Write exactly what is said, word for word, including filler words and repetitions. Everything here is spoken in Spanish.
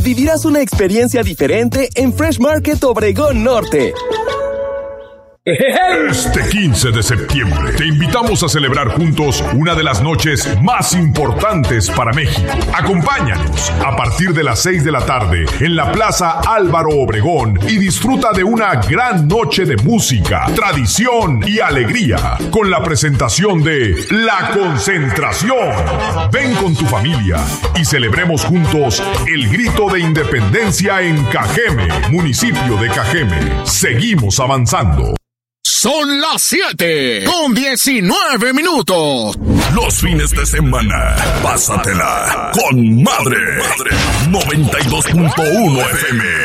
vivirás una experiencia diferente en Fresh Market Obregón Norte. Este quince de septiembre te invitamos a celebrar juntos una de las noches más importantes para México. Acompáñanos a partir de las seis de la tarde en la Plaza Álvaro Obregón y disfruta de una gran noche de música, tradición y alegría con la presentación de La Concentración. Ven con tu familia y celebremos juntos el grito de independencia en Cajeme, municipio de Cajeme. Seguimos avanzando. Son las siete con diecinueve minutos. Los fines de semana, pásatela con Madre. noventa y dos punto uno F M.